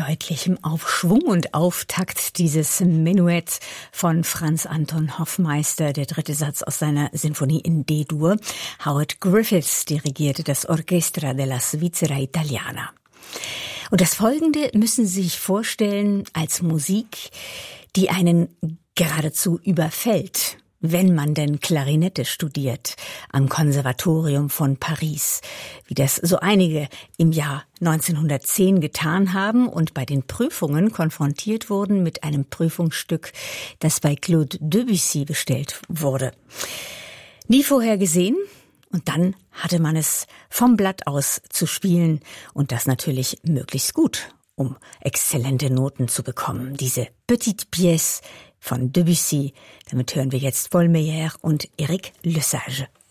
deutlichem Aufschwung und Auftakt dieses Menuett von Franz Anton Hoffmeister, der dritte Satz aus seiner Sinfonie in D-Dur. Howard Griffiths dirigierte das Orchestra della Svizzera Italiana. Und das Folgende müssen Sie sich vorstellen als Musik, die einen geradezu überfällt, wenn man denn Klarinette studiert am Konservatorium von Paris, wie das so einige im Jahr 1910 getan haben und bei den Prüfungen konfrontiert wurden mit einem Prüfungsstück, das bei Claude Debussy bestellt wurde. Nie vorher gesehen, und dann hatte man es vom Blatt aus zu spielen und das natürlich möglichst gut, um exzellente Noten zu bekommen. Diese Petite Pièce von Debussy. Damit hören wir jetzt Paul Meyer und Eric Lesage.